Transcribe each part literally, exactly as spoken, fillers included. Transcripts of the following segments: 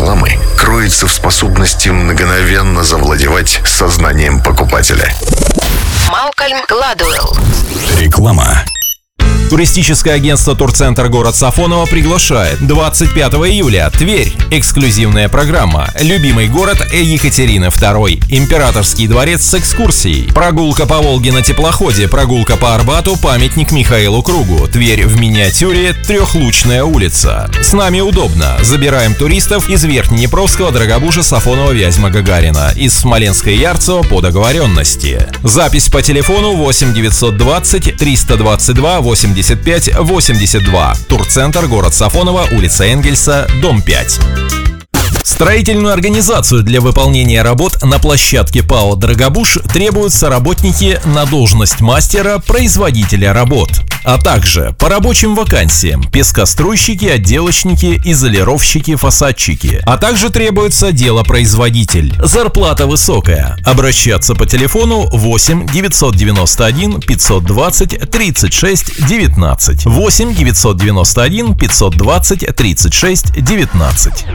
рекламы кроется в способности мгновенно завладевать сознанием покупателя. Малкольм Гладуэлл. Реклама. Туристическое агентство «Турцентр город Сафоново» приглашает. двадцать пятого июля. Тверь. Эксклюзивная программа. Любимый город Екатерины второй. Императорский дворец с экскурсией. Прогулка по Волге на теплоходе. Прогулка по Арбату. Памятник Михаилу Кругу. Тверь в миниатюре. Трехлучная улица. С нами удобно. Забираем туристов из Верхнеднепровского, Дорогобужа, Сафонова, Вязьма, Гагарина. Из Смоленска и Ярцево по договоренности. Запись по телефону восемь девятьсот двадцать триста двадцать два восемьдесят пять восемьдесят два. Турцентр, город Сафоново, улица Энгельса, дом пять. Строительную организацию для выполнения работ на площадке ПАО «Дорогобуж» требуются работники на должность мастера-производителя работ, а также по рабочим вакансиям пескоструйщики, отделочники, изолировщики, фасадчики, а также требуется делопроизводитель. Зарплата высокая. Обращаться по телефону восемь девятьсот девяносто один пятьсот двадцать тридцать шесть девятнадцать. восемь девятьсот девяносто один пятьсот двадцать тридцать шесть девятнадцать.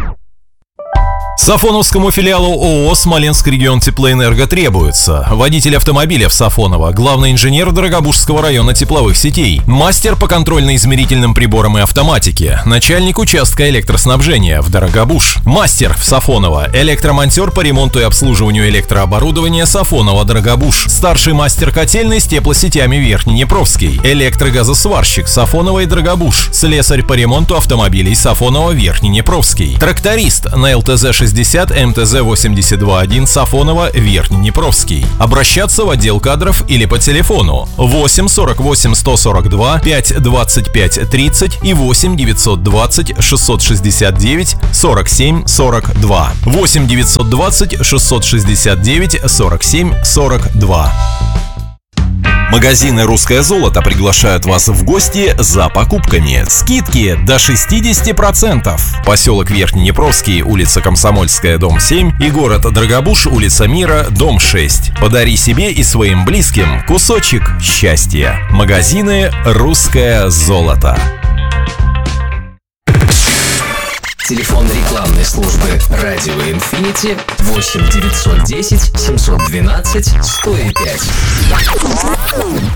Сафоновскому филиалу ООО «Смоленск регион Теплоэнерго» требуется водитель автомобиля в Сафоново, главный инженер Дорогобужского района тепловых сетей, мастер по контрольно-измерительным приборам и автоматике, начальник участка электроснабжения в Дорогобуж, мастер в Сафоново, электромонтер по ремонту и обслуживанию электрооборудования Сафоново Дорогобуж, старший мастер котельной с теплосетями Верхнеднепровский, электрогазосварщик Сафоново и Дорогобуж, слесарь по ремонту автомобилей Сафоново Верхнеднепровский, тракторист на ЛТЗ шестьдесят МТЗ восемьдесят два один Сафоново Верхнеднепровский. Обращаться в отдел кадров или по телефону восемь сорок восемь сто сорок два пять двадцать пять тридцать и восемь девятьсот двадцать шестьсот шестьдесят девять сорок семь сорок два. восемь девятьсот двадцать шестьсот шестьдесят девять сорок семь сорок два. Магазины «Русское золото» приглашают вас в гости за покупками. Скидки до шестьдесят процентов. Поселок Верхнеднепровский, улица Комсомольская, дом семь и город Дорогобуж, улица Мира, дом шесть. Подари себе и своим близким кусочек счастья. Магазины «Русское золото». Телефон рекламной службы «Радио Инфинити» восемь девятьсот десять семьсот двенадцать сто пять.